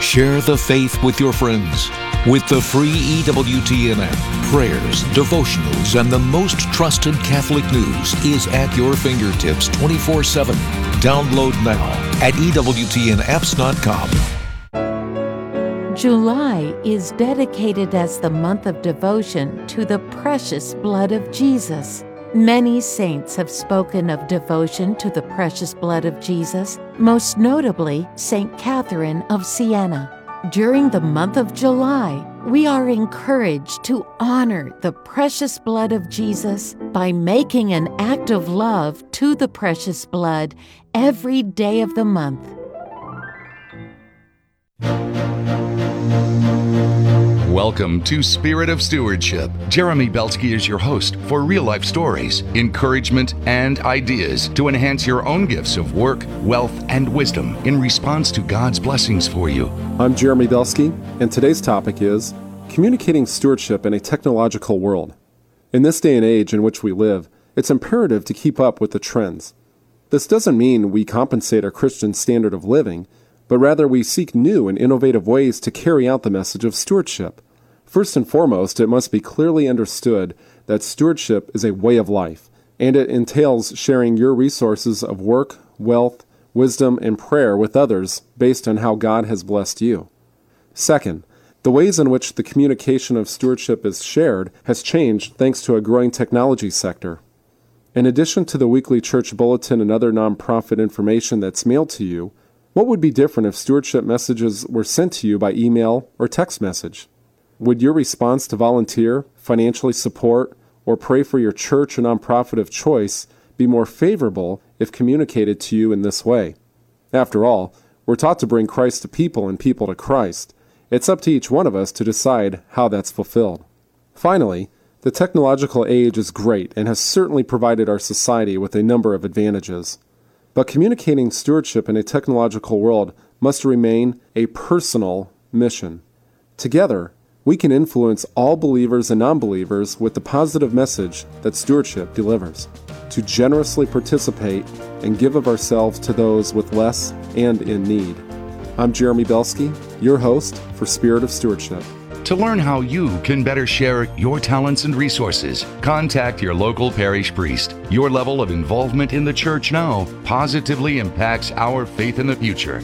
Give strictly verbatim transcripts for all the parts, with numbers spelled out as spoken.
Share the faith with your friends. With the free E W T N app, prayers, devotionals, and the most trusted Catholic news is at your fingertips twenty-four seven. Download now at E W T N apps dot com. July is dedicated as the month of devotion to the precious blood of Jesus. Many saints have spoken of devotion to the precious blood of Jesus, most notably Saint Catherine of Siena. During the month of July, we are encouraged to honor the precious blood of Jesus by making an act of love to the precious blood every day of the month. Welcome to Spirit of Stewardship. Jeremy Belsky is your host for real-life stories, encouragement, and ideas to enhance your own gifts of work, wealth, and wisdom in response to God's blessings for you. I'm Jeremy Belsky, and today's topic is communicating stewardship in a technological world. In this day and age in which we live, it's imperative to keep up with the trends. This doesn't mean we compensate our Christian standard of living, but rather we seek new and innovative ways to carry out the message of stewardship. First and foremost, it must be clearly understood that stewardship is a way of life, and it entails sharing your resources of work, wealth, wisdom, and prayer with others based on how God has blessed you. Second, the ways in which the communication of stewardship is shared has changed thanks to a growing technology sector. In addition to the weekly church bulletin and other nonprofit information that's mailed to you, what would be different if stewardship messages were sent to you by email or text message? Would your response to volunteer, financially support, or pray for your church or nonprofit of choice be more favorable if communicated to you in this way? After all, we're taught to bring Christ to people and people to Christ. It's up to each one of us to decide how that's fulfilled. Finally, the technological age is great and has certainly provided our society with a number of advantages. But communicating stewardship in a technological world must remain a personal mission. Together, we can influence all believers and non-believers with the positive message that stewardship delivers, to generously participate and give of ourselves to those with less and in need. I'm Jeremy Belsky, your host for Spirit of Stewardship. To learn how you can better share your talents and resources, contact your local parish priest. Your level of involvement in the church now positively impacts our faith in the future.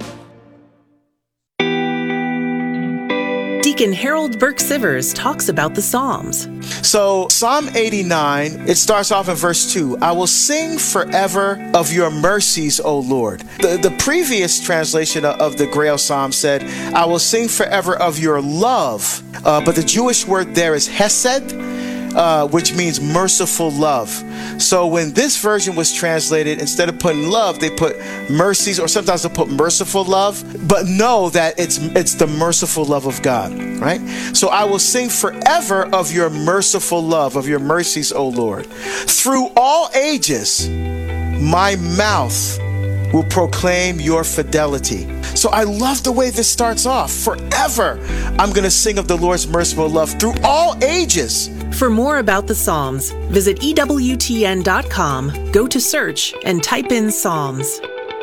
Deacon Harold Burke Sivers talks about the Psalms. So Psalm eighty-nine, it starts off in verse two. I will sing forever of your mercies, O Lord. The, the previous translation of the Grail Psalm said, I will sing forever of your love. Uh, but the Jewish word there is hesed, uh, which means merciful love. So when this version was translated, instead of putting love, they put mercies, or sometimes they'll put merciful love. But know that it's it's the merciful love of God, right? So I will sing forever of your merciful love, of your mercies, O Lord. Through all ages, my mouth will proclaim your fidelity. So I love the way this starts off. Forever, I'm going to sing of the Lord's merciful love through all ages. For more about the Psalms, visit E W T N dot com, go to search, and type in Psalms.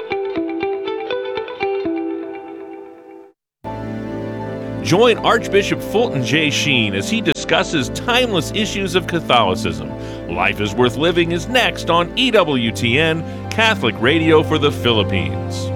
Join Archbishop Fulton J. Sheen as he discusses timeless issues of Catholicism. Life is Worth Living is next on E W T N, Catholic Radio for the Philippines.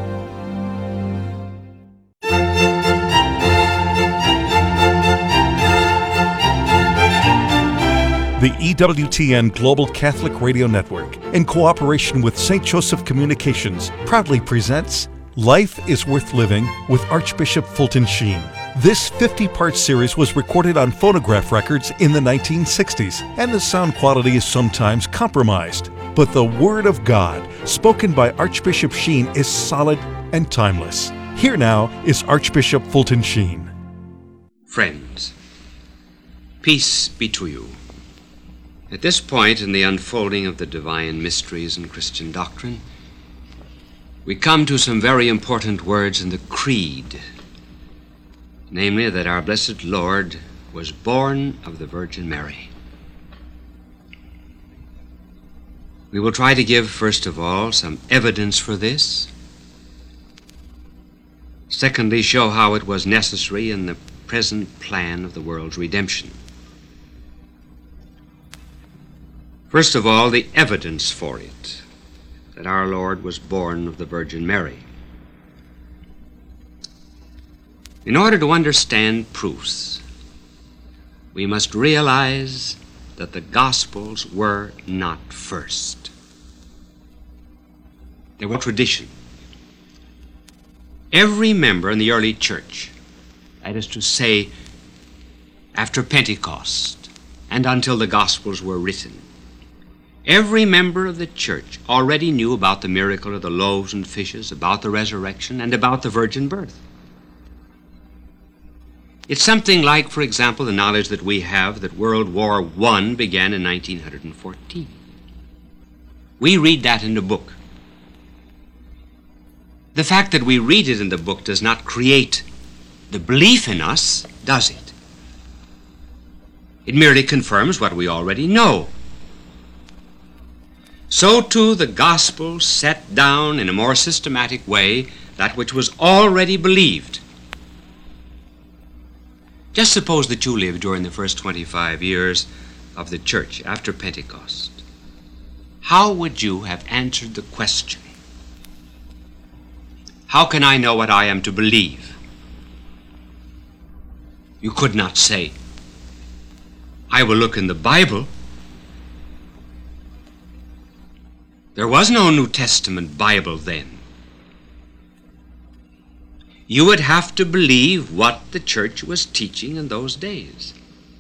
The E W T N Global Catholic Radio Network, in cooperation with Saint Joseph Communications, proudly presents Life is Worth Living with Archbishop Fulton Sheen. This fifty-part series was recorded on phonograph records in the nineteen sixties, and the sound quality is sometimes compromised. But the Word of God, spoken by Archbishop Sheen, is solid and timeless. Here now is Archbishop Fulton Sheen. Friends, peace be to you. At this point in the unfolding of the divine mysteries and Christian doctrine, we come to some very important words in the Creed, namely that our blessed Lord was born of the Virgin Mary. We will try to give, first of all, some evidence for this, Secondly, show how it was necessary in the present plan of the world's redemption. First of all, the evidence for it, that our Lord was born of the Virgin Mary. In order to understand proofs, we must realize that the Gospels were not first. They were tradition. Every member in the early church, that is to say, after Pentecost and until the Gospels were written, every member of the church already knew about the miracle of the loaves and fishes, about the resurrection, and about the virgin birth. It's something like, for example, the knowledge that we have that World War One began in nineteen fourteen. We read that in the book. The fact that we read it in the book does not create the belief in us, does it? It merely confirms what we already know. So too the Gospel set down in a more systematic way that which was already believed. Just suppose that you lived during the first twenty-five years of the church after Pentecost. How would you have answered the question, how can I know what I am to believe? You could not say, I will look in the Bible. There was no New Testament Bible then. You would have to believe what the church was teaching in those days.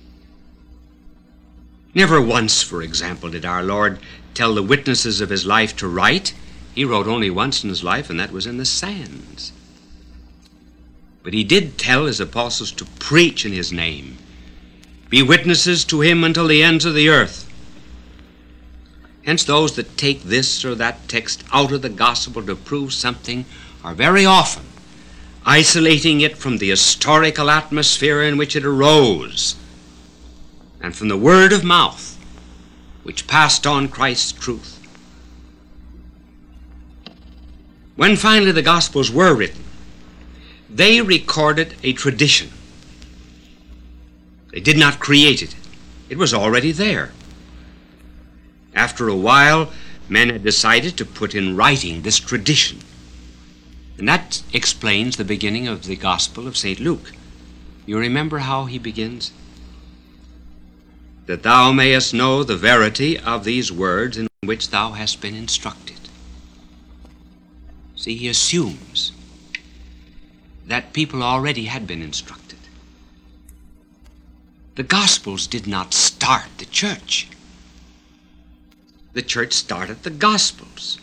Never once, for example, did our Lord tell the witnesses of his life to write. He wrote only once in his life, and that was in the sands. But he did tell his apostles to preach in his name, be witnesses to him until the ends of the earth. Hence, those that take this or that text out of the gospel to prove something are very often isolating it from the historical atmosphere in which it arose and from the word of mouth which passed on Christ's truth. When finally the Gospels were written, they recorded a tradition. They did not create it. It was already there. After a while, men had decided to put in writing this tradition. And that explains the beginning of the Gospel of Saint Luke. You remember how he begins? That thou mayest know the verity of these words in which thou hast been instructed. See, he assumes that people already had been instructed. The Gospels did not start the church. The church started the Gospels.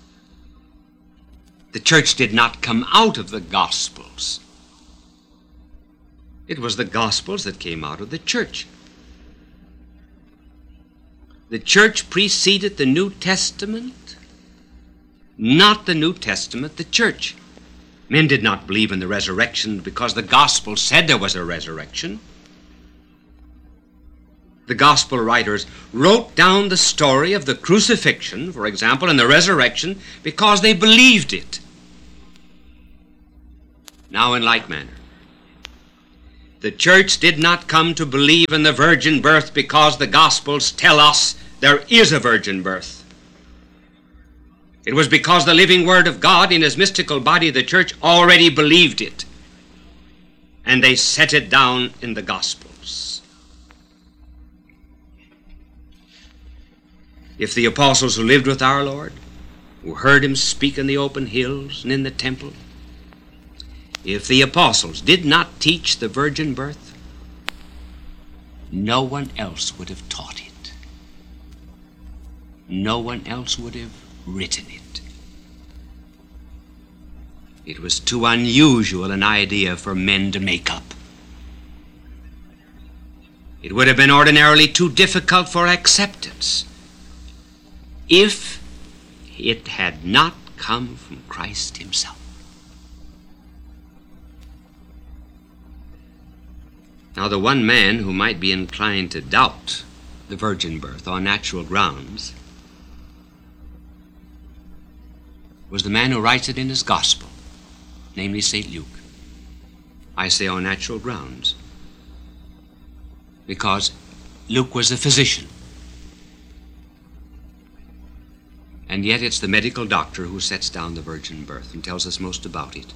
The church did not come out of the Gospels. It was the Gospels that came out of the church. The church preceded the New Testament, not the New Testament, the church. Men did not believe in the resurrection because the gospel said there was a resurrection. The gospel writers wrote down the story of the crucifixion, for example, and the resurrection because they believed it. Now, in like manner, the church did not come to believe in the virgin birth because the gospels tell us there is a virgin birth. It was because the living Word of God in his mystical body, the church, already believed it. And they set it down in the Gospels. If the apostles who lived with our Lord, who heard him speak in the open hills and in the temple, if the apostles did not teach the virgin birth, no one else would have taught it. No one else would have written it. It was too unusual an idea for men to make up. It would have been ordinarily too difficult for acceptance if it had not come from Christ himself. Now, the one man who might be inclined to doubt the virgin birth on natural grounds was the man who writes it in his gospel. namely Saint Luke. I say on natural grounds, because Luke was a physician. And yet it's the medical doctor who sets down the virgin birth and tells us most about it.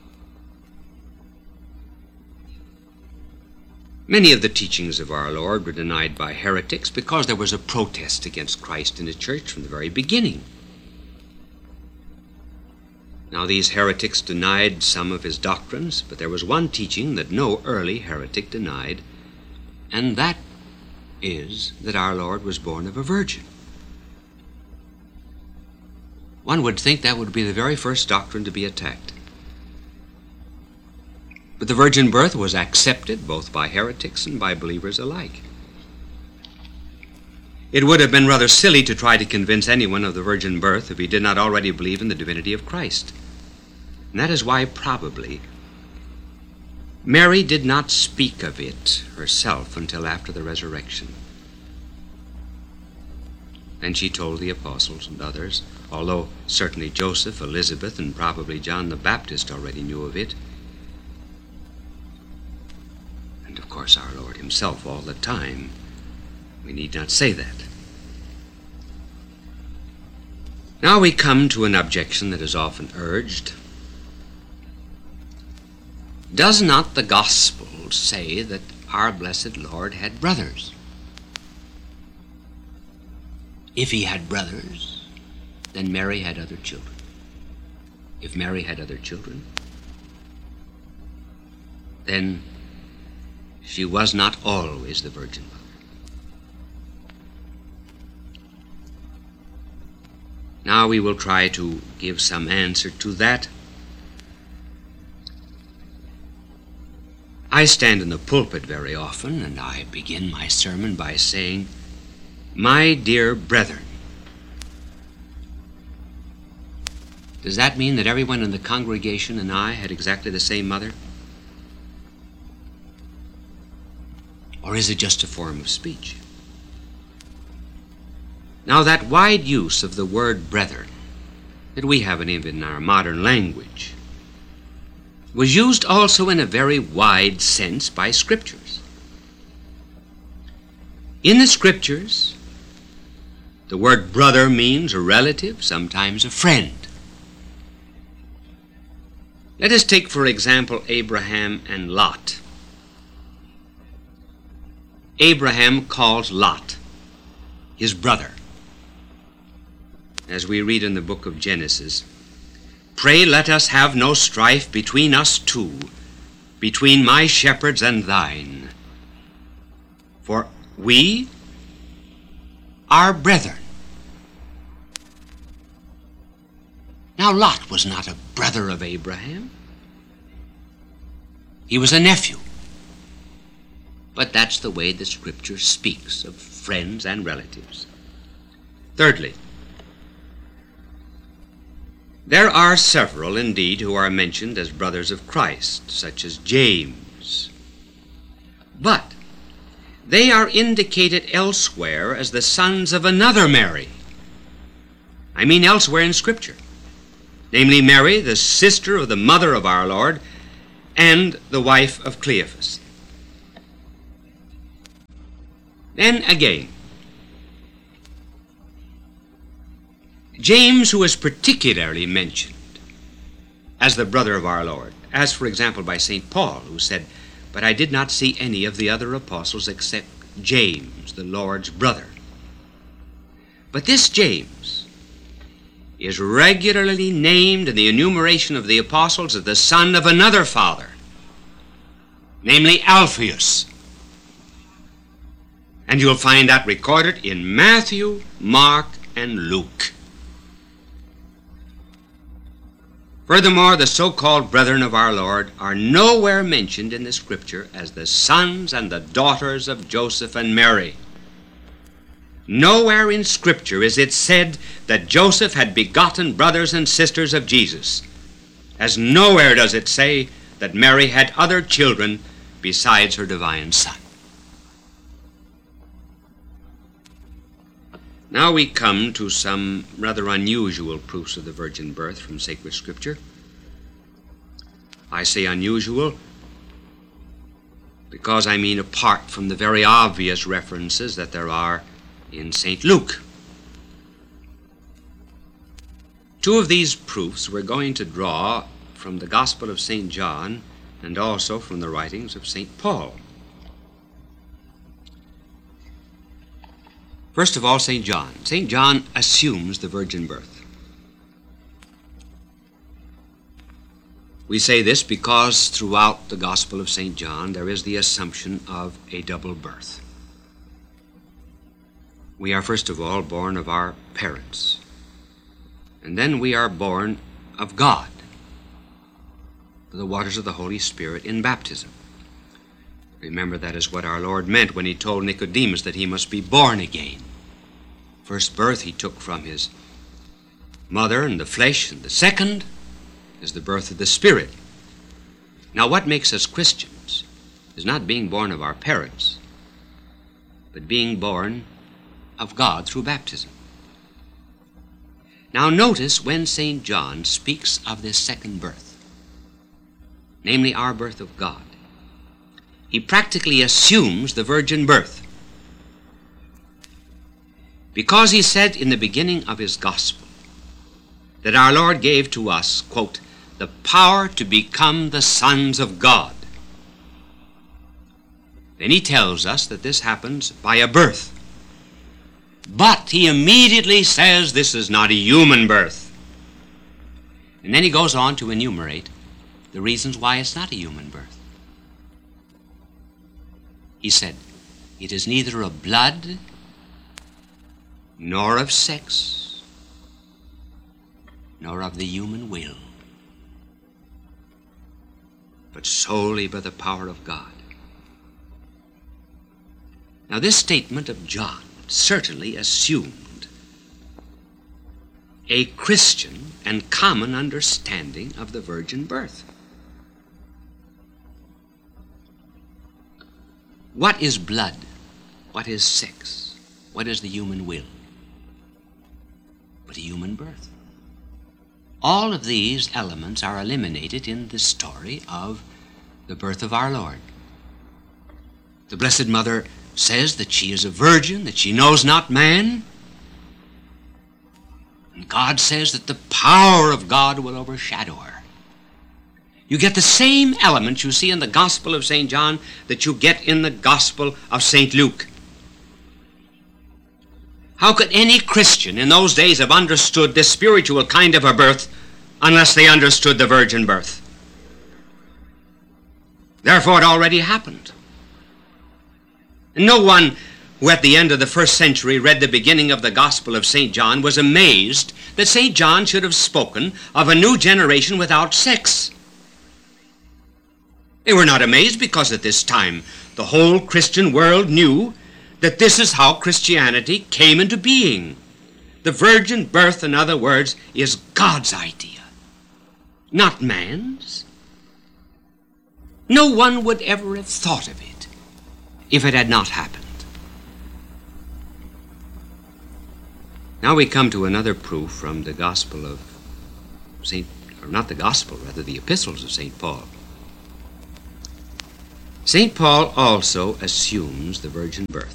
Many of the teachings of our Lord were denied by heretics because there was a protest against Christ in the church from the very beginning. Now, these heretics denied some of his doctrines, but there was one teaching that no early heretic denied, and that is that our Lord was born of a virgin. One would think that would be the very first doctrine to be attacked. But the virgin birth was accepted both by heretics and by believers alike. It would have been rather silly to try to convince anyone of the virgin birth if he did not already believe in the divinity of Christ. And that is why probably Mary did not speak of it herself until after the resurrection. And she told the apostles and others, although certainly Joseph, Elizabeth, and probably John the Baptist already knew of it. And of course our Lord himself all the time. We need not say that. Now we come to an objection that is often urged. Does not the gospel say that our blessed Lord had brothers? If he had brothers, then Mary had other children. If Mary had other children, then she was not always the Virgin Mother. Now we will try to give some answer to that. I stand in the pulpit very often, and I begin my sermon by saying, "My dear brethren." Does that mean that everyone in the congregation and I had exactly the same mother? Or is it just a form of speech? Now, that wide use of the word brethren that we have in our modern language was used also in a very wide sense by Scriptures. In the Scriptures, the word brother means a relative, sometimes a friend. Let us take, for example, Abraham and Lot. Abraham calls Lot his brother. As we read in the book of Genesis, "Pray let us have no strife between us two, between my shepherds and thine. For we are brethren." Now, Lot was not a brother of Abraham. He was a nephew. But that's the way the Scripture speaks of friends and relatives. Thirdly, there are several, indeed, who are mentioned as brothers of Christ, such as James. But they are indicated elsewhere as the sons of another Mary. I mean elsewhere in Scripture. Namely, Mary, the sister of the mother of our Lord, and the wife of Cleophas. Then again, James, who is particularly mentioned as the brother of our Lord, as for example by Saint Paul, who said, "But I did not see any of the other apostles except James, the Lord's brother." But this James is regularly named in the enumeration of the apostles as the son of another father, namely Alphaeus. And you'll find that recorded in Matthew, Mark, and Luke. Furthermore, the so-called brethren of our Lord are nowhere mentioned in the Scripture as the sons and the daughters of Joseph and Mary. Nowhere in Scripture is it said that Joseph had begotten brothers and sisters of Jesus, as nowhere does it say that Mary had other children besides her divine Son. Now we come to some rather unusual proofs of the virgin birth from sacred Scripture. I say unusual because I mean apart from the very obvious references that there are in Saint Luke. Two of these proofs we're going to draw from the Gospel of Saint John and also from the writings of Saint Paul. First of all, Saint John. Saint John assumes the virgin birth. We say this because throughout the Gospel of Saint John there is the assumption of a double birth. We are first of all born of our parents, and then we are born of God, the waters of the Holy Spirit in baptism. Remember, that is what our Lord meant when he told Nicodemus that he must be born again. First birth he took from his mother and the flesh, and the second is the birth of the Spirit. Now, what makes us Christians is not being born of our parents, but being born of God through baptism. Now, notice when Saint John speaks of this second birth, namely our birth of God, he practically assumes the virgin birth, because he said in the beginning of his gospel that our Lord gave to us, quote, the power to become the sons of God. Then he tells us that this happens by a birth. But he immediately says this is not a human birth. And then he goes on to enumerate the reasons why it's not a human birth. He said, it is neither of blood, nor of sex, nor of the human will, but solely by the power of God. Now, this statement of John certainly assumed a Christian and common understanding of the virgin birth. What is blood? What is sex? What is the human will? But a human birth. All of these elements are eliminated in the story of the birth of our Lord. The Blessed Mother says that she is a virgin, that she knows not man. And God says that the power of God will overshadow her. You get the same elements you see in the Gospel of Saint John that you get in the Gospel of Saint Luke. How could any Christian in those days have understood this spiritual kind of a birth unless they understood the virgin birth? Therefore, it already happened. And no one who at the end of the first century read the beginning of the Gospel of Saint John was amazed that Saint John should have spoken of a new generation without sex. They were not amazed because at this time the whole Christian world knew that this is how Christianity came into being. The virgin birth, in other words, is God's idea, not man's. No one would ever have thought of it if it had not happened. Now we come to another proof from the Gospel of Saint, or not the Gospel, rather the Epistles of Saint Paul. Saint Paul also assumes the virgin birth.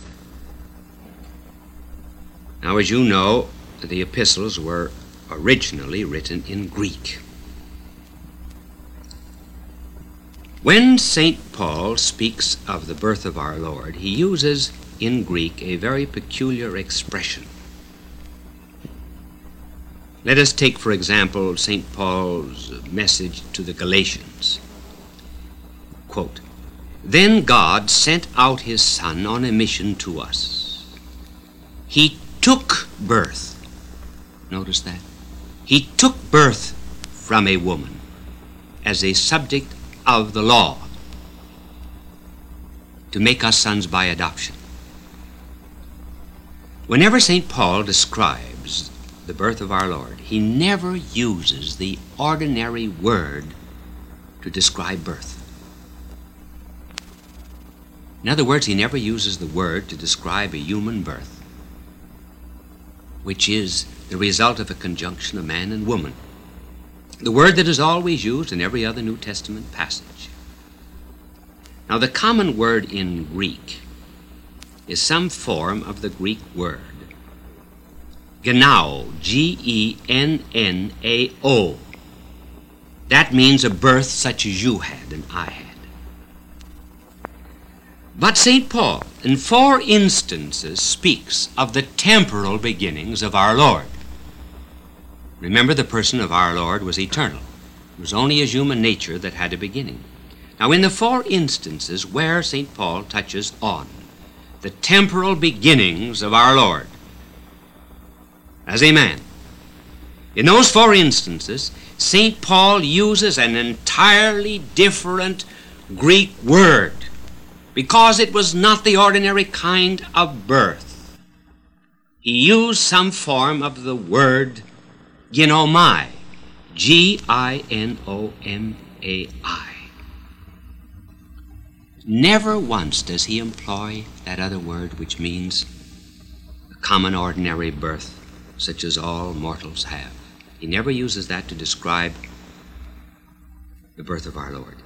Now, as you know, the epistles were originally written in Greek. When Saint Paul speaks of the birth of our Lord, he uses in Greek a very peculiar expression. Let us take, for example, Saint Paul's message to the Galatians. Quote, "Then God sent out his Son on a mission to us. He took birth." Notice that. He took birth from a woman as a subject of the law to make us sons by adoption. Whenever Saint Paul describes the birth of our Lord, he never uses the ordinary word to describe birth. In other words, he never uses the word to describe a human birth, which is the result of a conjunction of man and woman. the word that is always used in every other New Testament passage. Now, the common word in Greek is some form of the Greek word genao, G E N N A O. That means a birth such as you had and I had. But Saint Paul, in four instances, speaks of the temporal beginnings of our Lord. Remember, the person of our Lord was eternal. It was only his human nature that had a beginning. Now, in the four instances where Saint Paul touches on the temporal beginnings of our Lord as a man, in those four instances, Saint Paul uses an entirely different Greek word, because it was not the ordinary kind of birth. He used some form of the word ginomai, G I N O M A I. Never once does he employ that other word which means a common ordinary birth, such as all mortals have. He never uses that to describe the birth of our Lord.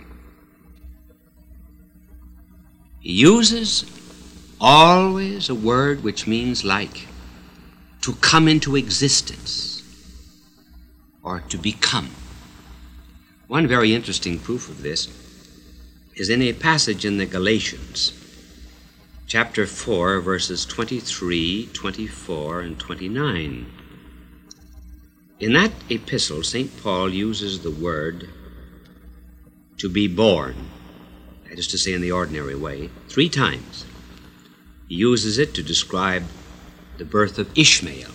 He uses always a word which means like to come into existence or to become. One very interesting proof of this is in a passage in the Galatians, chapter four, verses twenty-three, twenty-four, and twenty-nine. In that epistle, Saint Paul uses the word to be born, that is to say, in the ordinary way, three times. He uses it to describe the birth of Ishmael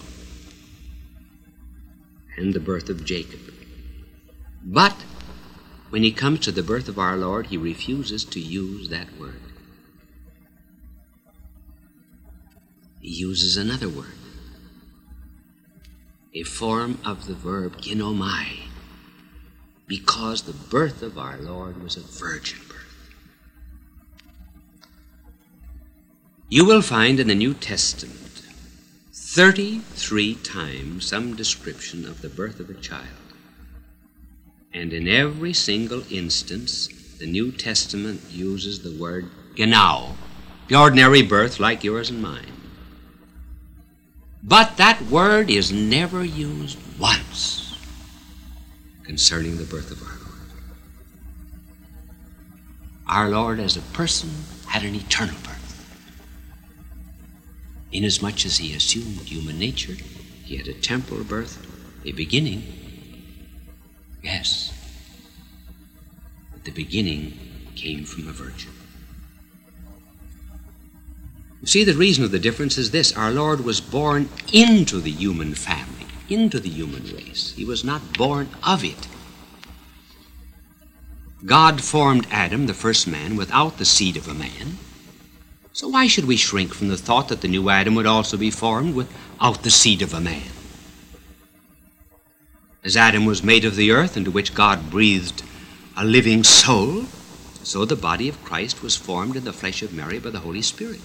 and the birth of Jacob. But when he comes to the birth of our Lord, he refuses to use that word. He uses another word, a form of the verb ginomai, because the birth of our Lord was a virgin birth. You will find in the New Testament thirty-three times some description of the birth of a child. And in every single instance, the New Testament uses the word genao, the ordinary birth like yours and mine. But that word is never used once concerning the birth of our Lord. Our Lord as a person had an eternal birth. Inasmuch as he assumed human nature, he had a temporal birth, a beginning. Yes, but the beginning came from a virgin. You see, the reason of the difference is this. Our Lord was born into the human family, into the human race. He was not born of it. God formed Adam, the first man, without the seed of a man. So why should we shrink from the thought that the new Adam would also be formed without the seed of a man? As Adam was made of the earth, into which God breathed a living soul, so the body of Christ was formed in the flesh of Mary by the Holy Spirit.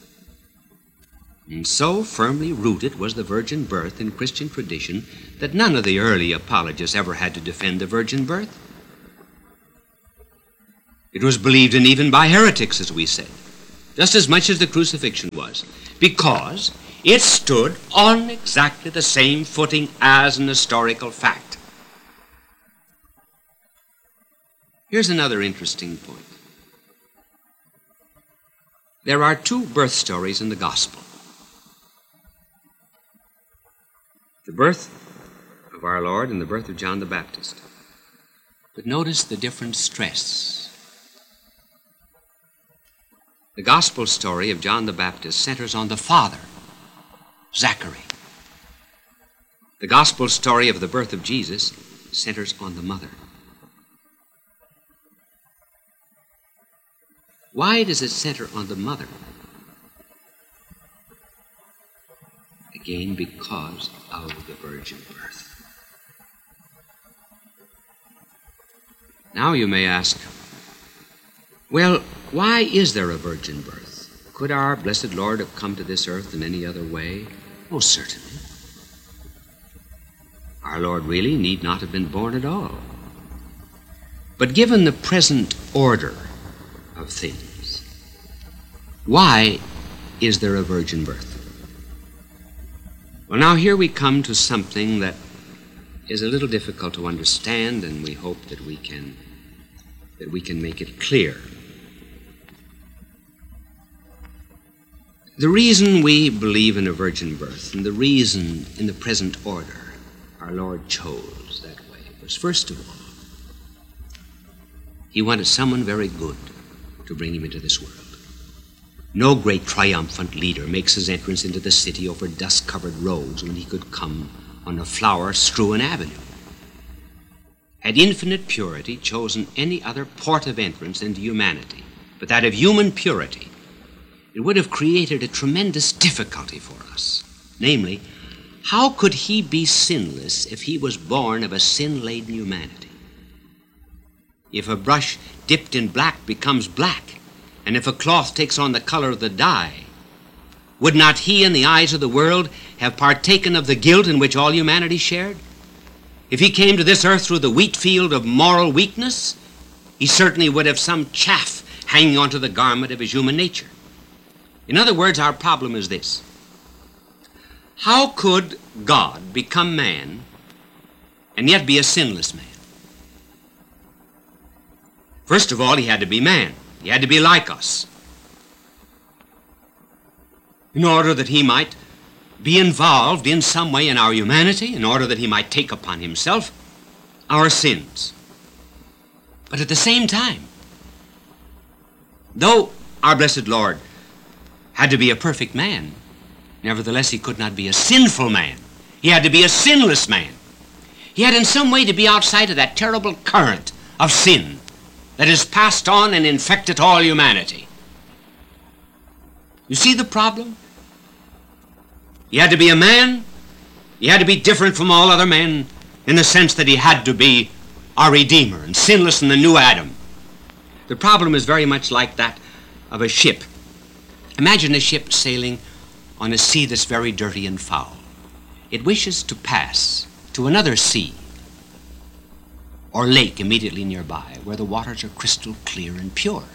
And so firmly rooted was the virgin birth in Christian tradition that none of the early apologists ever had to defend the virgin birth. It was believed in even by heretics, as we said, just as much as the crucifixion was, because it stood on exactly the same footing as an historical fact. Here's another interesting point. There are two birth stories in the gospel. The birth of our Lord and the birth of John the Baptist. But notice the different stress. The gospel story of John the Baptist centers on the father, Zachary. The gospel story of the birth of Jesus centers on the mother. Why does it center on the mother? Again, because of the virgin birth. Now you may ask, well, why is there a virgin birth? Could our blessed Lord have come to this earth in any other way? Oh, certainly. Our Lord really need not have been born at all. But given the present order of things, why is there a virgin birth? Well, now here we come to something that is a little difficult to understand, and we hope that we can that we can make it clear. The reason we believe in a virgin birth, and the reason in the present order our Lord chose that way, was first of all, he wanted someone very good to bring him into this world. No great triumphant leader makes his entrance into the city over dust-covered roads when he could come on a flower-strewn avenue. Had infinite purity chosen any other port of entrance into humanity but that of human purity, it would have created a tremendous difficulty for us. Namely, how could he be sinless if he was born of a sin-laden humanity? If a brush dipped in black becomes black, and if a cloth takes on the color of the dye, would not he, in the eyes of the world, have partaken of the guilt in which all humanity shared? If he came to this earth through the wheat field of moral weakness, he certainly would have some chaff hanging onto the garment of his human nature. In other words, our problem is this: how could God become man and yet be a sinless man? First of all, he had to be man. He had to be like us, in order that he might be involved in some way in our humanity, in order that he might take upon himself our sins. But at the same time, though our blessed Lord had to be a perfect man, nevertheless he could not be a sinful man. He had to be a sinless man. He had in some way to be outside of that terrible current of sin that is passed on and infected all humanity. You see the problem? He had to be a man. He had to be different from all other men in the sense that he had to be our Redeemer and sinless in the new Adam. The problem is very much like that of a ship. Imagine a ship sailing on a sea that's very dirty and foul. It wishes to pass to another sea or lake immediately nearby where the waters are crystal clear and pure.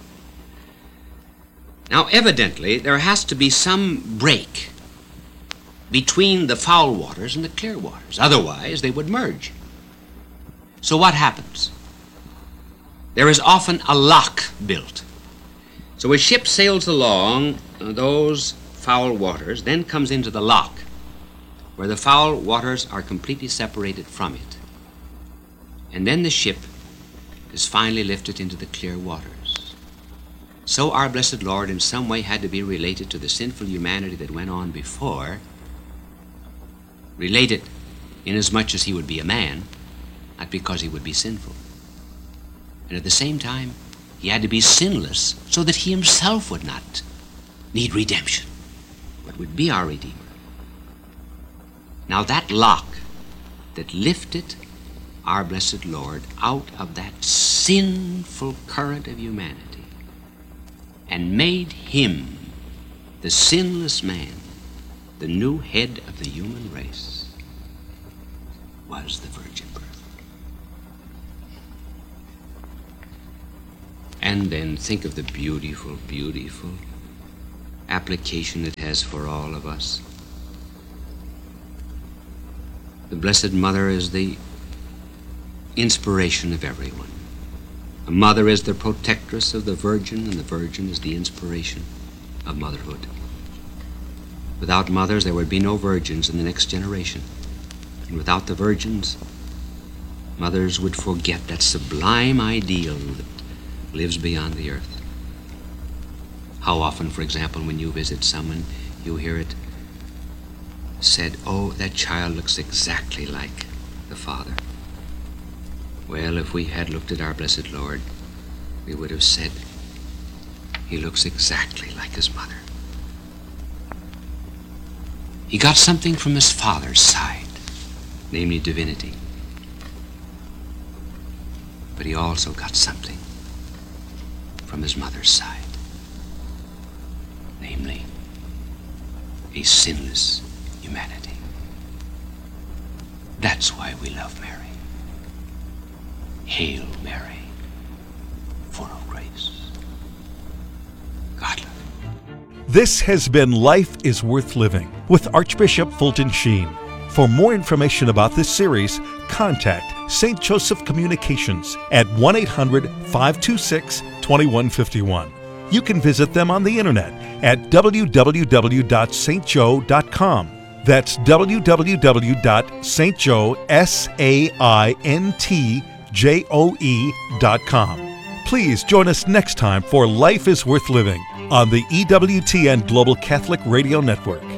Now, evidently, there has to be some break between the foul waters and the clear waters. Otherwise, they would merge. So what happens? There is often a lock built. So a ship sails along those foul waters, then comes into the lock, where the foul waters are completely separated from it. And then the ship is finally lifted into the clear waters. So our blessed Lord in some way had to be related to the sinful humanity that went on before, related inasmuch as he would be a man, not because he would be sinful. And at the same time, he had to be sinless so that he himself would not need redemption, but would be our Redeemer. Now that lock that lifted our blessed Lord out of that sinful current of humanity and made him the sinless man, the new head of the human race, was the virgin birth. And then think of the beautiful, beautiful application it has for all of us. The Blessed Mother is the inspiration of everyone. A mother is the protectress of the Virgin, and the Virgin is the inspiration of motherhood. Without mothers, there would be no virgins in the next generation. And without the virgins, mothers would forget that sublime ideal that lives beyond the earth. How often, for example, when you visit someone, you hear it said, "Oh, that child looks exactly like the father." Well, if we had looked at our blessed Lord, we would have said, he looks exactly like his mother. He got something from his father's side, namely divinity. But he also got something from his mother's side, namely a sinless humanity. That's why we love Mary. Hail Mary, full of grace. God love you. This has been Life is Worth Living with Archbishop Fulton Sheen. For more information about this series, contact Saint Joseph Communications at one eight hundred, five two six, two one five one. You can visit them on the internet at w w w dot st joe dot com. That's w w w dot st joe dot com. Please join us next time for Life is Worth Living on the E W T N Global Catholic Radio Network.